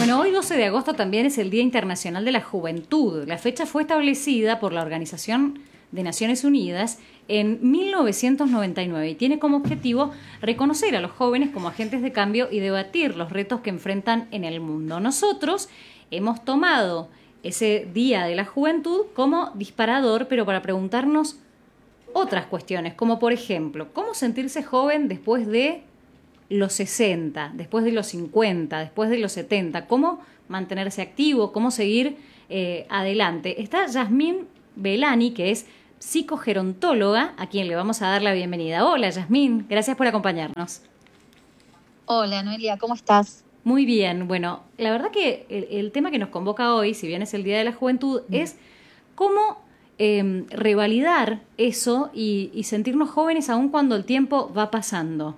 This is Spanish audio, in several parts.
Bueno, hoy 12 de agosto también es el Día Internacional de la Juventud. La fecha fue establecida por la Organización de Naciones Unidas en 1999 y tiene como objetivo reconocer a los jóvenes como agentes de cambio y debatir los retos que enfrentan en el mundo. Nosotros hemos tomado ese Día de la Juventud como disparador, pero para preguntarnos otras cuestiones, como por ejemplo, ¿cómo sentirse joven después de los 60, después de los 50, después de los 70? ¿Cómo mantenerse activo? ¿Cómo seguir adelante? Está Yasmín Belani, que es psicogerontóloga, a quien le vamos a dar la bienvenida. Hola, Yasmín, gracias por acompañarnos. Hola, Noelia, ¿cómo estás? Muy bien, bueno, la verdad que el tema que nos convoca hoy, si bien es el Día de la Juventud, es cómo revalidar eso y sentirnos jóvenes aún cuando el tiempo va pasando.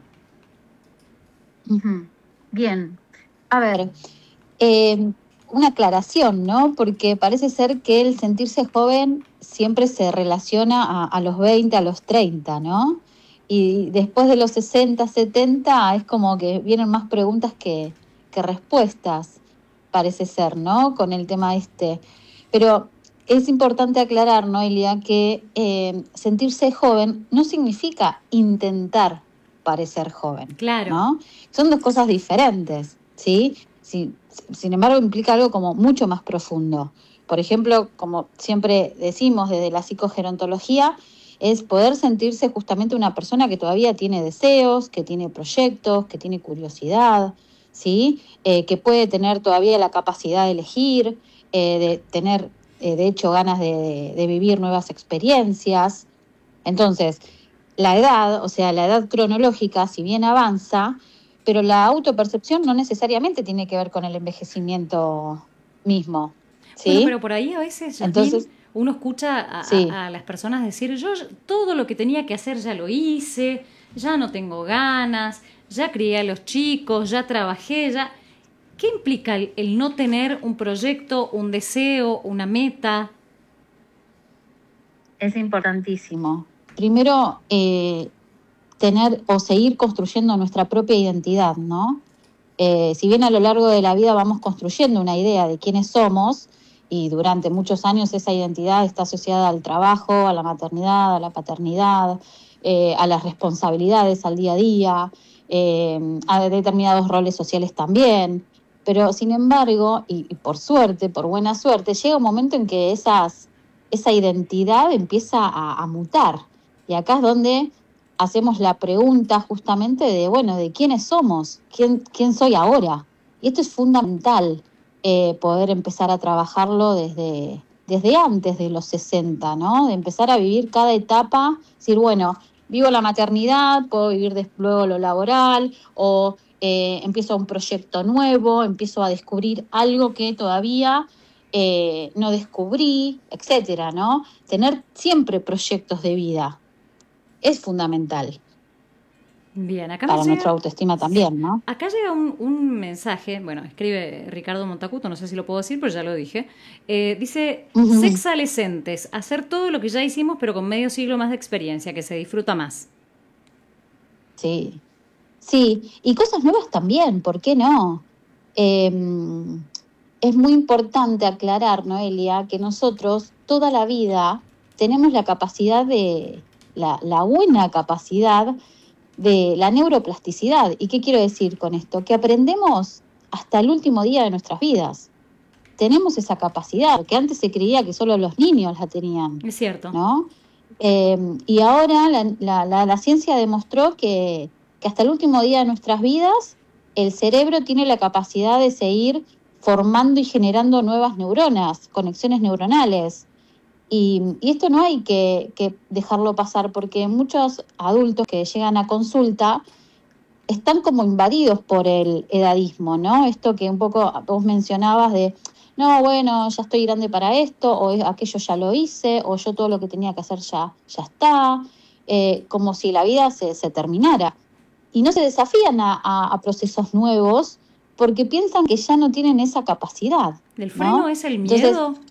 Ujú. Bien, a ver, una aclaración, ¿no? Porque parece ser que el sentirse joven siempre se relaciona a los 20, a los 30, ¿no? Y después de los 60, 70 es como que vienen más preguntas que respuestas, parece ser, ¿no? Con el tema este. Pero es importante aclarar, Noelia, que sentirse joven no significa intentar parecer joven, Claro. ¿no? Son dos cosas diferentes, ¿sí? Sin embargo, implica algo como mucho más profundo. Por ejemplo, como siempre decimos desde la psicogerontología, es poder sentirse justamente una persona que todavía tiene deseos, que tiene proyectos, que tiene curiosidad, ¿sí? Que puede tener todavía la capacidad de elegir, de tener, de hecho, ganas de vivir nuevas experiencias. Entonces, la edad, o sea, la edad cronológica, si bien avanza, pero la autopercepción no necesariamente tiene que ver con el envejecimiento mismo, Bueno, ¿sí? pero por ahí a veces, Yasmín, Entonces, uno escucha sí, a las personas decir, yo todo lo que tenía que hacer ya lo hice, ya no tengo ganas, ya crié a los chicos, ya trabajé, ya... ¿Qué implica el no tener un proyecto, un deseo, una meta? es importantísimo. Primero, tener o seguir construyendo nuestra propia identidad, ¿no? Si bien a lo largo de la vida vamos construyendo una idea de quiénes somos, y durante muchos años esa identidad está asociada al trabajo, a la maternidad, a la paternidad, a las responsabilidades al día a día, a determinados roles sociales también. Pero sin embargo, y por suerte, por buena suerte, llega un momento en que esa identidad empieza a mutar. Y acá es donde hacemos la pregunta justamente de, bueno, de quiénes somos, quién soy ahora. Y esto es fundamental, poder empezar a trabajarlo desde antes de los 60, ¿no? De empezar a vivir cada etapa, decir, bueno, vivo la maternidad, puedo vivir luego lo laboral, o empiezo un proyecto nuevo, empiezo a descubrir algo que todavía no descubrí, etcétera, ¿no? Tener siempre proyectos de vida es fundamental Bien, acá me para nuestra llega, autoestima también, ¿no? acá llega un mensaje, bueno, escribe Ricardo Montacuto, no sé si lo puedo decir, pero ya lo dije. Dice, Ujú. sexalescentes, hacer todo lo que ya hicimos, pero con medio siglo más de experiencia, que se disfruta más. Sí, sí, y cosas nuevas también, ¿por qué no? Eh, es muy importante aclarar, Noelia, que nosotros toda la vida tenemos la capacidad la buena capacidad de la neuroplasticidad. ¿Y qué quiero decir con esto? Que aprendemos hasta el último día de nuestras vidas. Tenemos esa capacidad, que antes se creía que solo los niños la tenían, Es cierto. ¿no? Y ahora la ciencia demostró que hasta el último día de nuestras vidas el cerebro tiene la capacidad de seguir formando y generando nuevas neuronas, conexiones neuronales. Y esto no hay que dejarlo pasar, porque muchos adultos que llegan a consulta están como invadidos por el edadismo, ¿no? Esto que un poco vos mencionabas de, no, bueno, ya estoy grande para esto, o aquello ya lo hice, o yo todo lo que tenía que hacer ya está, como si la vida se terminara. Y no se desafían a procesos nuevos porque piensan que ya no tienen esa capacidad, ¿El freno ¿no? es el Entonces, miedo?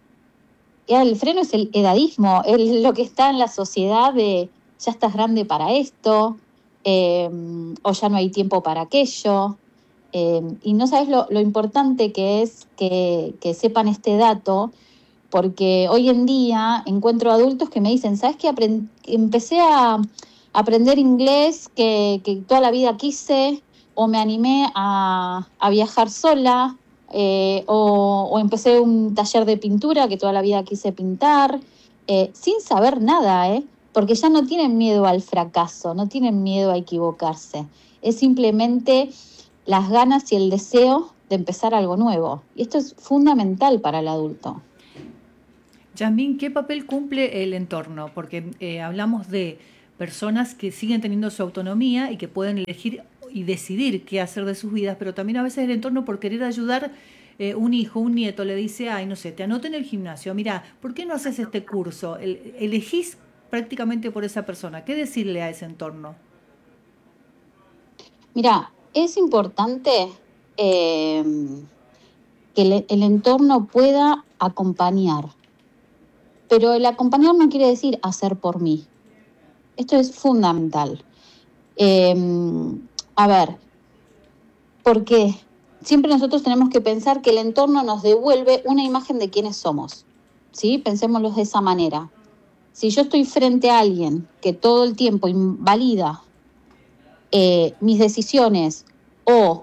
el freno es el edadismo, es lo que está en la sociedad de ya estás grande para esto, o ya no hay tiempo para aquello. Y no sabes lo importante que es que sepan este dato, porque hoy en día encuentro adultos que me dicen, ¿sabes qué? Empecé a aprender inglés que toda la vida quise, o me animé a viajar sola, o empecé un taller de pintura que toda la vida quise pintar, sin saber nada, porque ya no tienen miedo al fracaso, no tienen miedo a equivocarse. Es simplemente las ganas y el deseo de empezar algo nuevo. Y esto es fundamental para el adulto. Yasmín, ¿qué papel cumple el entorno? Porque hablamos de personas que siguen teniendo su autonomía y que pueden elegir y decidir qué hacer de sus vidas, pero también a veces el entorno, por querer ayudar, un hijo, un nieto le dice, ay, no sé, te anoto en el gimnasio, mira, ¿por qué no haces este curso? Elegís prácticamente por esa persona. ¿Qué decirle a ese entorno? Mira, es importante eh, que el entorno pueda acompañar, pero el acompañar no quiere decir hacer por mí. Esto es fundamental. Eh, a ver, porque siempre nosotros tenemos que pensar que el entorno nos devuelve una imagen de quiénes somos, ¿sí? Pensémoslo de esa manera. Si yo estoy frente a alguien que todo el tiempo invalida mis decisiones o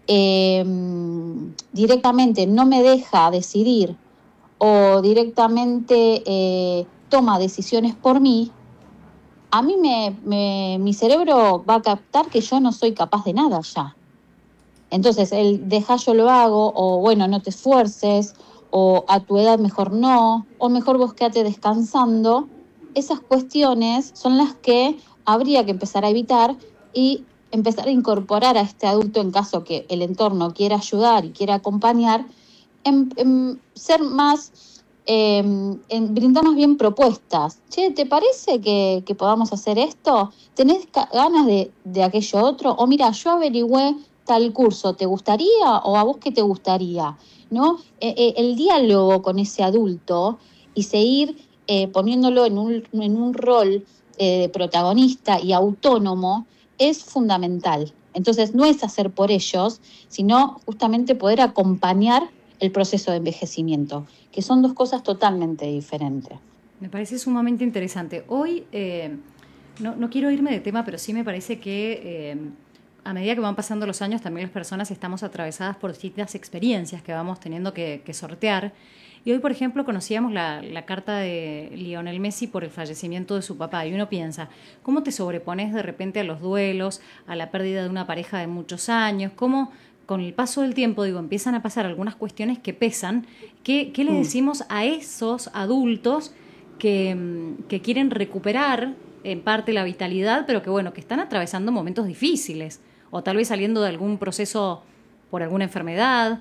directamente no me deja decidir o directamente toma decisiones por mí, a mí mi cerebro va a captar que yo no soy capaz de nada ya. Entonces, el deja yo lo hago, o bueno, no te esfuerces, o a tu edad mejor no, o mejor vos quédate descansando, esas cuestiones son las que habría que empezar a evitar y empezar a incorporar a este adulto en caso que el entorno quiera ayudar y quiera acompañar, en ser más, en brindar más bien propuestas. Che, ¿te parece que podamos hacer esto? ¿Tenés ganas de aquello otro? O mira, yo averigüé tal curso, ¿te gustaría o a vos qué te gustaría? ¿No? El diálogo con ese adulto y seguir poniéndolo en un rol de protagonista y autónomo es fundamental. Entonces no es hacer por ellos, sino justamente poder acompañar el proceso de envejecimiento, que son dos cosas totalmente diferentes. Me parece sumamente interesante. Hoy, no quiero irme de tema, pero sí me parece que a medida que van pasando los años, también las personas estamos atravesadas por distintas experiencias que vamos teniendo que sortear. Y hoy, por ejemplo, conocíamos la carta de Lionel Messi por el fallecimiento de su papá. Y uno piensa, ¿cómo te sobrepones de repente a los duelos, a la pérdida de una pareja de muchos años? ¿Cómo con el paso del tiempo, empiezan a pasar algunas cuestiones que pesan? ¿Qué le decimos a esos adultos que quieren recuperar en parte la vitalidad, pero que están atravesando momentos difíciles? O tal vez saliendo de algún proceso por alguna enfermedad.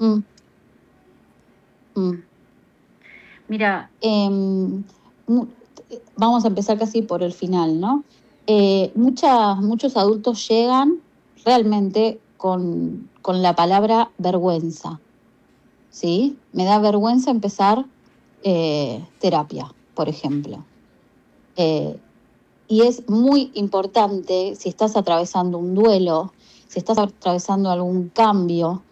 Mira, vamos a empezar casi por el final, ¿no? Muchos adultos llegan realmente con la palabra vergüenza, ¿sí? Me da vergüenza empezar terapia, por ejemplo. Y es muy importante, si estás atravesando un duelo, si estás atravesando algún cambio,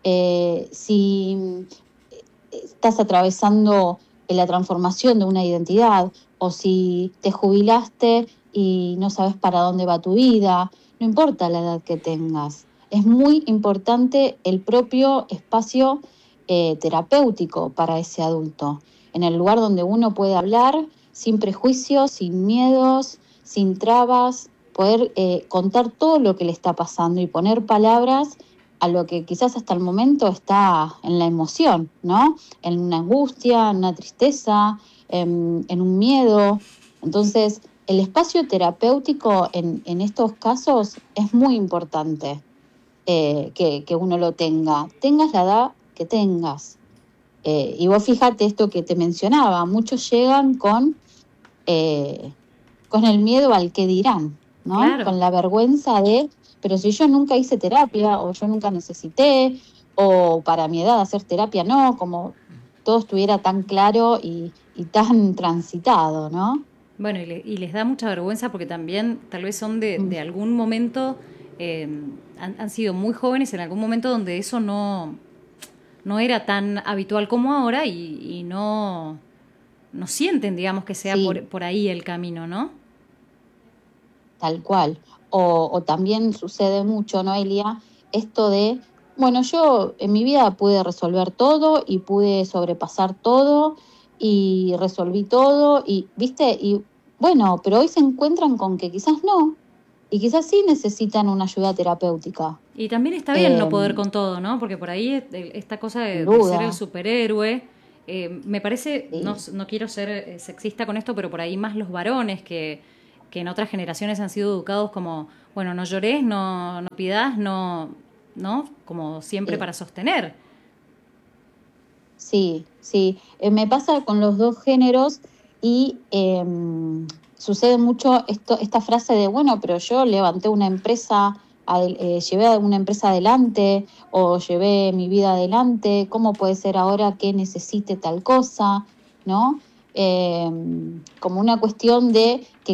si estás atravesando la transformación de una identidad, o si te jubilaste y no sabes para dónde va tu vida, no importa la edad que tengas. Es muy importante el propio espacio terapéutico para ese adulto, en el lugar donde uno puede hablar sin prejuicios, sin miedos, sin trabas, poder contar todo lo que le está pasando y poner palabras a lo que quizás hasta el momento está en la emoción, ¿no? En una angustia, en una tristeza, en un miedo. Entonces, el espacio terapéutico en estos casos es muy importante que uno lo tenga. Tengas la edad que tengas. Y vos fíjate esto que te mencionaba, muchos llegan con el miedo al que dirán, ¿no? Claro. Con la vergüenza de, pero si yo nunca hice terapia, o yo nunca necesité, o para mi edad hacer terapia no, como todo estuviera tan claro y tan transitado, ¿no? Bueno, y les da mucha vergüenza porque también tal vez son de algún momento han sido muy jóvenes en algún momento donde eso no era tan habitual como ahora y no sienten, digamos, que sea Sí. por ahí el camino, ¿no? Tal cual. O también sucede mucho, Noelia, esto de, bueno, yo en mi vida pude resolver todo y pude sobrepasar todo y resolví todo y, ¿viste? Y bueno, pero hoy se encuentran con que quizás no y quizás sí necesitan una ayuda terapéutica. Y también está bien no poder Eh, con todo, ¿no? Porque por ahí esta cosa Sin de ser el duda, superhéroe, me parece, sí. no quiero ser sexista con esto, pero por ahí más los varones que en otras generaciones han sido educados como, bueno, no llores, no pidas, ¿no? Como siempre Sí. para sostener. Sí, sí. Me pasa con los dos géneros y sucede mucho esta frase de, bueno, pero yo levanté una empresa, llevé a una empresa adelante o llevé mi vida adelante, ¿cómo puede ser ahora que necesite tal cosa? ¿No? Como una cuestión de que